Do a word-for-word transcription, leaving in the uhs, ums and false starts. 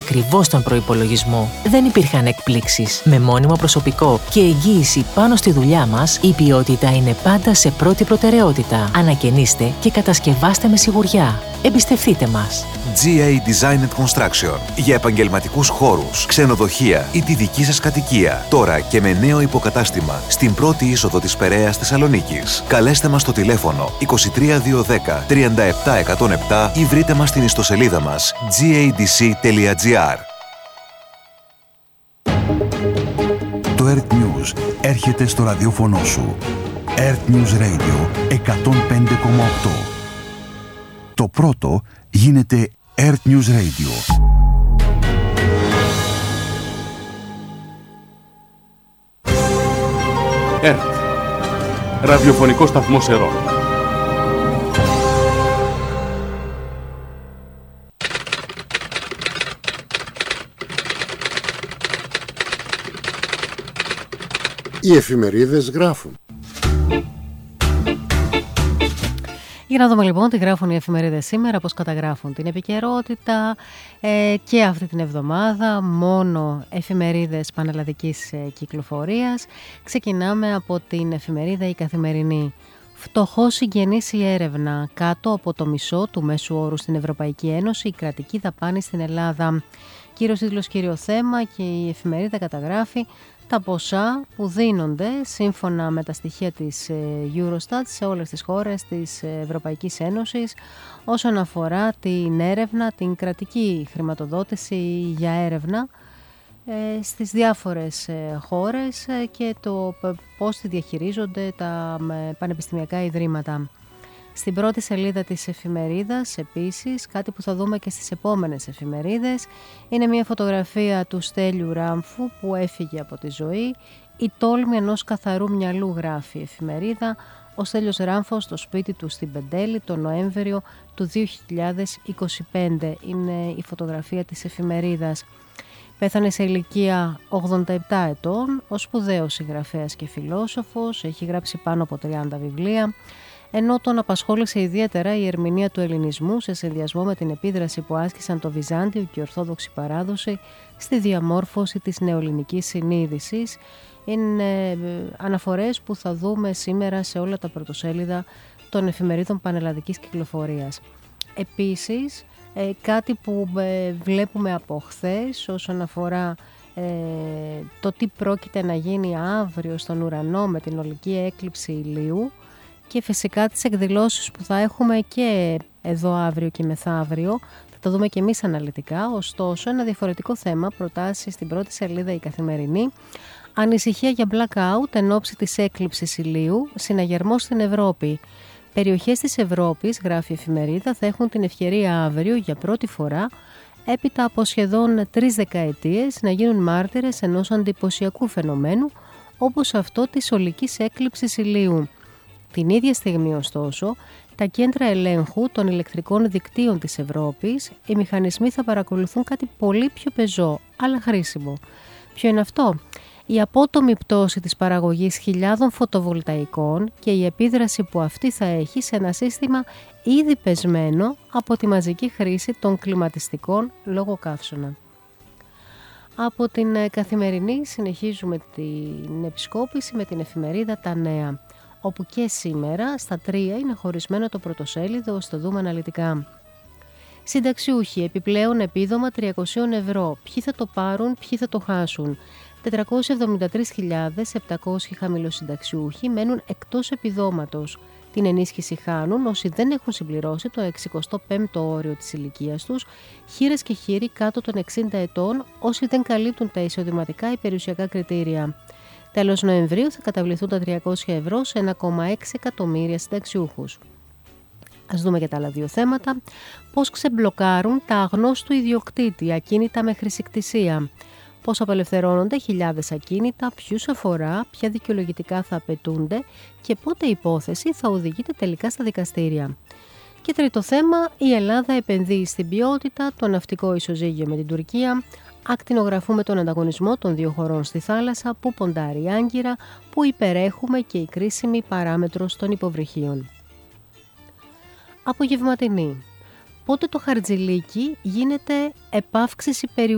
ακριβώς τον προϋπολογισμό. Δεν υπήρχαν εκπλήξεις. Με μόνιμο προσωπικό και εγγύηση πάνω στη δουλειά μας, η ποιότητα είναι πάντα σε πρώτη προτεραιότητα. Ανακαινήστε και κατασκευάστε με σιγουριά. Εμπιστευτείτε μας. τζι έι Design and Construction. Για επαγγελματικούς χώρους, ξενοδοχεία ή τη δική σας κατοικία. Τώρα και με νέο υποκατάστημα στην πρώτη είσοδο της Περαίας Θεσσαλονίκης. Καλέστε μας στο τηλέφωνο είκοσι τρία διακόσια δέκα τριάντα επτά εκατόν επτά ή βρείτε μας στην ιστοσελίδα μας τζι έι ντι σι τελεία τζι άρ. Το Earth News έρχεται στο ραδιόφωνο σου. Earth News Radio εκατόν πέντε κόμμα οκτώ. Το πρώτο γίνεται Earth News Radio. Earth. Ραδιοφωνικό σταθμό Ερών. Οι εφημερίδες γράφουν. Για να δούμε λοιπόν τι γράφουν οι εφημερίδες σήμερα, πώς καταγράφουν την επικαιρότητα ε, και αυτή την εβδομάδα, μόνο εφημερίδες πανελλαδικής ε, κυκλοφορίας. Ξεκινάμε από την εφημερίδα Η Καθημερινή. Φτωχό συγγενής η έρευνα, κάτω από το μισό του μέσου όρου στην Ευρωπαϊκή Ένωση, η κρατική δαπάνη στην Ελλάδα. Κύριος τίτλος, κύριο θέμα, και η εφημερίδα καταγράφει τα ποσά που δίνονται σύμφωνα με τα στοιχεία της Eurostat σε όλες τις χώρες της Ευρωπαϊκής Ένωσης όσον αφορά την έρευνα, την κρατική χρηματοδότηση για έρευνα στις διάφορες χώρες και το πώς τη διαχειρίζονται τα πανεπιστημιακά ιδρύματα. Στην πρώτη σελίδα της εφημερίδας, επίσης, κάτι που θα δούμε και στις επόμενες εφημερίδες, είναι μια φωτογραφία του Στέλιου Ράμφου που έφυγε από τη ζωή. Η τόλμη ενός καθαρού μυαλού, γράφει η εφημερίδα. Ο Στέλιος Ράμφος στο σπίτι του στην Πεντέλη τον Νοέμβριο του δύο χιλιάδες είκοσι πέντε. Είναι η φωτογραφία της εφημερίδας. Πέθανε σε ηλικία ογδόντα επτά ετών, ο σπουδαίος συγγραφέας και φιλόσοφος, έχει γράψει πάνω από τριάντα βιβλία. Ενώ τον απασχόλησε ιδιαίτερα η ερμηνεία του ελληνισμού σε συνδυασμό με την επίδραση που άσκησαν το Βυζάντιο και η Ορθόδοξη παράδοση στη διαμόρφωση της νεοελληνικής συνείδησης. Είναι αναφορές που θα δούμε σήμερα σε όλα τα πρωτοσέλιδα των εφημερίδων πανελλαδικής κυκλοφορίας. Επίσης, κάτι που βλέπουμε από χθες όσον αφορά το τι πρόκειται να γίνει αύριο στον ουρανό με την ολική έκλειψη ηλίου, και φυσικά τις εκδηλώσεις που θα έχουμε και εδώ αύριο και μεθαύριο, θα το δούμε και εμείς αναλυτικά. Ωστόσο, ένα διαφορετικό θέμα προτάσει στην πρώτη σελίδα Η Καθημερινή. Ανησυχία για blackout εν ώψη της έκλειψης ηλίου, συναγερμός στην Ευρώπη. Περιοχές της Ευρώπης, γράφει η εφημερίδα, θα έχουν την ευκαιρία αύριο για πρώτη φορά, έπειτα από σχεδόν τρεις δεκαετίες, να γίνουν μάρτυρες ενός εντυπωσιακού φαινομένου, όπως αυτό της ολικής έκλειψης ηλίου. Την ίδια στιγμή, ωστόσο, τα κέντρα ελέγχου των ηλεκτρικών δικτύων της Ευρώπης, οι μηχανισμοί θα παρακολουθούν κάτι πολύ πιο πεζό, αλλά χρήσιμο. Ποιο είναι αυτό? Η απότομη πτώση της παραγωγής χιλιάδων φωτοβολταϊκών και η επίδραση που αυτή θα έχει σε ένα σύστημα ήδη πεσμένο από τη μαζική χρήση των κλιματιστικών λόγω καύσωνα. Από την Καθημερινή συνεχίζουμε την επισκόπηση με την εφημερίδα Τα Νέα, όπου και σήμερα στα τρία είναι χωρισμένο το πρωτοσέλιδο, ώστε το δούμε αναλυτικά. Συνταξιούχοι, επιπλέον επίδομα τριακόσια ευρώ. Ποιοι θα το πάρουν, ποιοι θα το χάσουν. τετρακόσιες εβδομήντα τρεις χιλιάδες επτακόσιοι χαμηλοσυνταξιούχοι μένουν εκτός επιδόματος. Την ενίσχυση χάνουν όσοι δεν έχουν συμπληρώσει το εξηκοστό πέμπτο όριο της ηλικίας τους, χήρες και χείροι κάτω των εξήντα ετών, όσοι δεν καλύπτουν τα εισοδηματικά ή περιουσιακά κριτήρια. Τέλος Νοεμβρίου θα καταβληθούν τα τριακόσια ευρώ σε ένα κόμμα έξι εκατομμύρια συνταξιούχους. Ας δούμε και τα άλλα δύο θέματα. Πώς ξεμπλοκάρουν τα αγνώστου ιδιοκτήτη, ακίνητα με χρησικτησία. Πώς απελευθερώνονται χιλιάδες ακίνητα, ποιους αφορά, ποια δικαιολογητικά θα απαιτούνται και πότε η υπόθεση θα οδηγείται τελικά στα δικαστήρια. Και τρίτο θέμα, η Ελλάδα επενδύει στην ποιότητα, το ναυτικό ισοζύγιο με την Τουρκία. Ακτινογραφούμε τον ανταγωνισμό των δύο χωρών στη θάλασσα, που ποντάρει η Άγκυρα, που υπερέχουμε και η κρίσιμη παράμετρος των υποβρυχίων. Απογευματινή. Πότε το χαρτζηλίκι γίνεται επαύξηση περιουσίας.